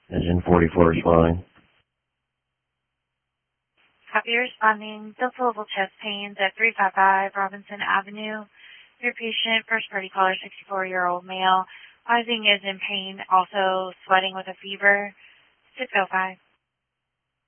Engine 44 responding. Copy responding. Delta chest pains at 355 Robinson Avenue. Your patient, first party caller, 64-year-old male. Rising is in pain, also sweating with a fever. 605.